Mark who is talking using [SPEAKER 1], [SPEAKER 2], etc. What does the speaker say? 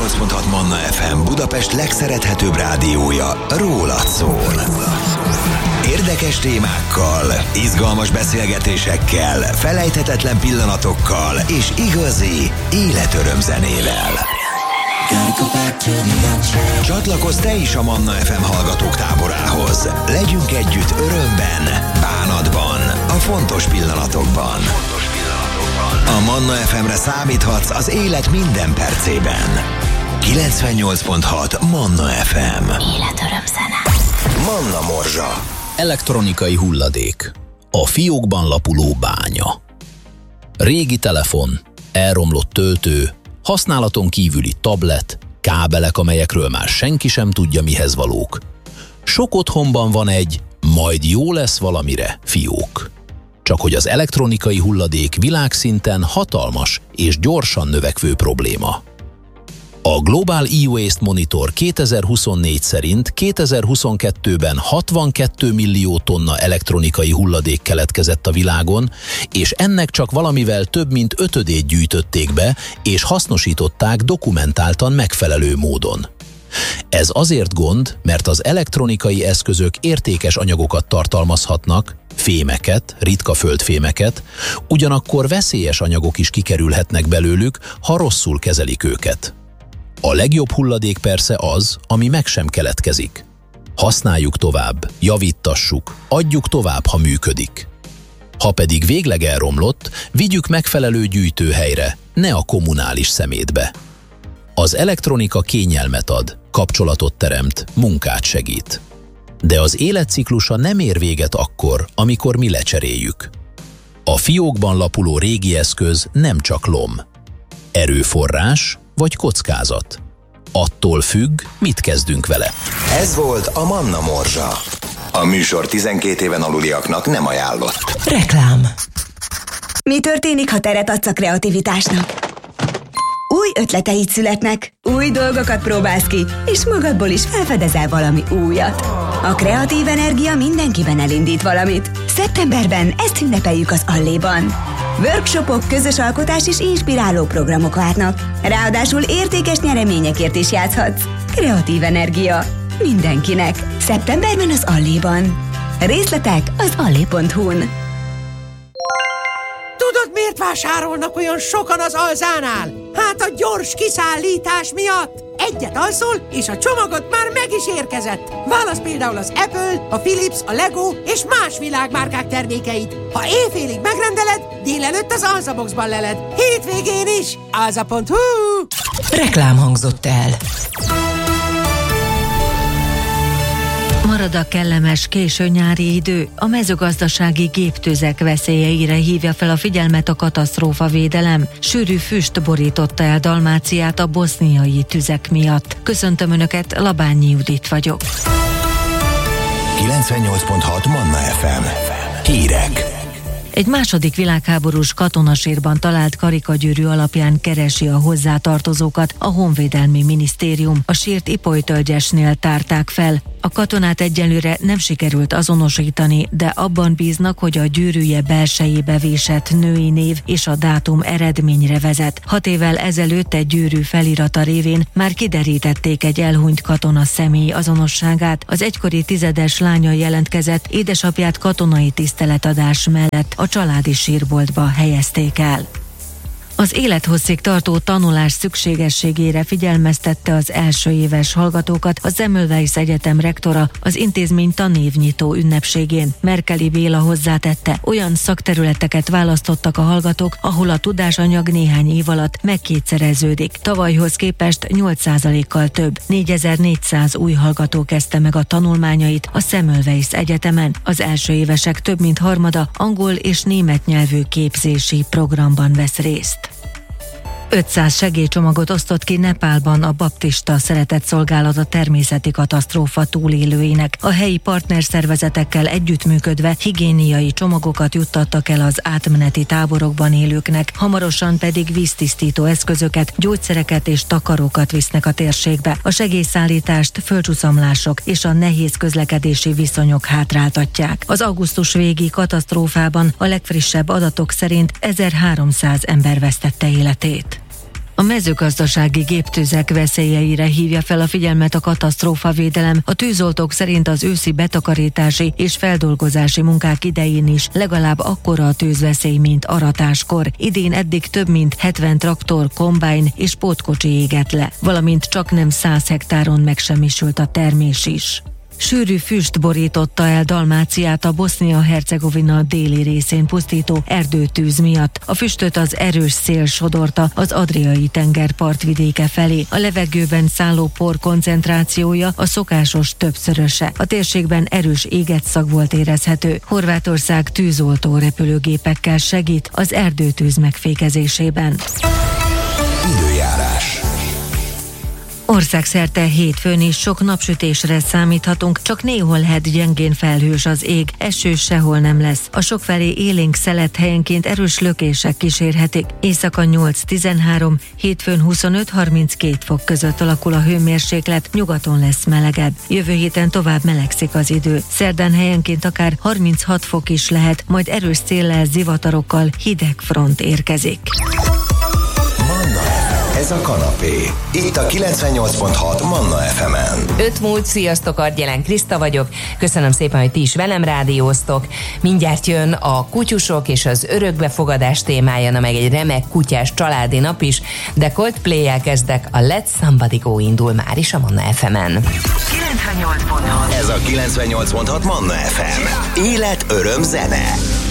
[SPEAKER 1] 98.6 Manna FM Budapest legszerethetőbb rádiója rólad szól. Érdekes témákkal, izgalmas beszélgetésekkel, felejthetetlen pillanatokkal és igazi életörömzenével. Csatlakozz te is a Manna FM hallgatók táborához. Legyünk együtt örömben, bánatban, a fontos pillanatokban. A Manna FM-re számíthatsz az élet minden percében. 98.6 Manna FM.
[SPEAKER 2] Életörömzene.
[SPEAKER 1] Manna morzsa.
[SPEAKER 3] Elektronikai hulladék. A fiókban lapuló bánya. Régi telefon, elromlott töltő, használaton kívüli tablet, kábelek, amelyekről már senki sem tudja, mihez valók. Sok otthonban van egy majd jó lesz valamire fiók. Csak hogy az elektronikai hulladék világszinten hatalmas és gyorsan növekvő probléma. A Global E-Waste Monitor 2024 szerint 2022-ben 62 millió tonna elektronikai hulladék keletkezett a világon, és ennek csak valamivel több mint 1/5 gyűjtötték be, és hasznosították dokumentáltan megfelelő módon. Ez azért gond, mert az elektronikai eszközök értékes anyagokat tartalmazhatnak, fémeket, ritka földfémeket, ugyanakkor veszélyes anyagok is kikerülhetnek belőlük, ha rosszul kezelik őket. A legjobb hulladék persze az, ami meg sem keletkezik. Használjuk tovább, javítassuk, adjuk tovább, ha működik. Ha pedig végleg elromlott, vigyük megfelelő gyűjtőhelyre, ne a kommunális szemétbe. Az elektronika kényelmet ad, kapcsolatot teremt, munkát segít. De az életciklusa nem ér véget akkor, amikor mi lecseréljük. A fiókban lapuló régi eszköz nem csak lom. Erőforrás vagy kockázat. Attól függ, mit kezdünk vele.
[SPEAKER 1] Ez volt a Manna morzsa. A műsor 12 éven aluliaknak nem ajánlott.
[SPEAKER 2] Reklám.
[SPEAKER 4] Mi történik, ha teret adsz a kreativitásnak? Új ötleteid születnek, új dolgokat próbálsz ki, és magadból is felfedezel valami újat. A kreatív energia mindenkiben elindít valamit. Szeptemberben ezt ünnepeljük az Alléban. Workshopok, közös alkotás és inspiráló programok várnak. Ráadásul értékes nyereményekért is játszhatsz. Kreatív energia. Mindenkinek. Szeptemberben az Alléban. Részletek az allé.hu-n.
[SPEAKER 5] Tudod, miért vásárolnak olyan sokan az Alzánál? Hát a gyors kiszállítás miatt! Egyet alszol, és a csomagod már meg is érkezett. Válasz például az Apple, a Philips, a Lego és más világmárkák termékeit. Ha éjfélig megrendeled, délelőtt az Alzaboxban leled. Hétvégén is. Alza.hu.
[SPEAKER 2] Reklám hangzott el.
[SPEAKER 6] Marad a kellemes késő nyári idő, a mezőgazdasági géptüzek veszélyeire hívja fel a figyelmet a katasztrófavédelem. Sűrű füst borította el Dalmáciát a boszniai tüzek miatt. Köszöntöm Önöket, Labányi Judit vagyok.
[SPEAKER 1] 98.6 Manna FM. Hírek.
[SPEAKER 6] Egy második világháborús katonasírban talált karikagyűrű alapján keresi a hozzátartozókat a Honvédelmi Minisztérium. A sírt Ipolytölgyesnél tárták fel. A katonát egyelőre nem sikerült azonosítani, de abban bíznak, hogy a gyűrűje belsejébe vésett női név és a dátum eredményre vezet. 6 évvel ezelőtt egy gyűrű felirata révén már kiderítették egy elhunyt katona személy azonosságát. Az egykori 10-es lánya jelentkezett, édesapját katonai tiszteletadás mellett a családi sírboltba helyezték el. Az élethosszig tartó tanulás szükségességére figyelmeztette az első éves hallgatókat a Semmelweis Egyetem rektora az intézmény tanévnyitó ünnepségén. Merkeli Béla hozzátette, olyan szakterületeket választottak a hallgatók, ahol a tudásanyag néhány év alatt megkétszereződik. Tavalyhoz képest 8%-kal több. 4400 új hallgató kezdte meg a tanulmányait a Semmelweis Egyetemen. Az első évesek több mint harmada angol és német nyelvű képzési programban vesz részt. 500 segélycsomagot osztott ki Nepálban a baptista szeretetszolgálat a természeti katasztrófa túlélőinek. A helyi partnerszervezetekkel együttműködve higiéniai csomagokat juttattak el az átmeneti táborokban élőknek, hamarosan pedig víztisztító eszközöket, gyógyszereket és takarókat visznek a térségbe. A segélyszállítást földcsúszamlások és a nehéz közlekedési viszonyok hátráltatják. Az augusztus végi katasztrófában a legfrissebb adatok szerint 1300 ember vesztette életét. A mezőgazdasági géptüzek veszélyeire hívja fel a figyelmet a katasztrófavédelem. A tűzoltók szerint az őszi betakarítási és feldolgozási munkák idején is legalább akkora a tűzveszély, mint aratáskor. Idén eddig több mint 70 traktor, kombájn és pótkocsi égett le, valamint csaknem 100 hektáron megsemmisült a termés is. Sűrű füst borította el Dalmáciát a Bosznia-Hercegovina déli részén pusztító erdőtűz miatt. A füstöt az erős szél sodorta az Adriai tenger partvidéke felé. A levegőben szálló por koncentrációja a szokásos többszöröse. A térségben erős éget szag volt érezhető. Horvátország tűzoltó repülőgépekkel segít az erdőtűz megfékezésében.
[SPEAKER 1] Időjárás.
[SPEAKER 6] Országszerte hétfőn is sok napsütésre számíthatunk, csak néhol lehet gyengén felhős az ég, eső sehol nem lesz. A sokfelé élénk szelet helyenként erős lökések kísérhetik. Éjszaka 8-13, hétfőn 25-32 fok között alakul a hőmérséklet, nyugaton lesz melegebb. Jövő héten tovább melegszik az idő. Szerdán helyenként akár 36 fok is lehet, majd erős széllel, zivatarokkal hideg front érkezik.
[SPEAKER 1] Ez a kanapé. Itt a 98.6 Manna FM-en.
[SPEAKER 7] 5 múlt, sziasztok, Argyelen Kriszta vagyok. Köszönöm szépen, hogy ti is velem rádióztok. Mindjárt jön a kutyusok és az örökbefogadás témája, meg egy remek kutyás családi nap is, de Coldplay-jel kezdek, a Let Somebody Go indul már is a Manna FM-en.
[SPEAKER 1] 98.6. Ez a 98.6 Manna FM. Élet, öröm, zene.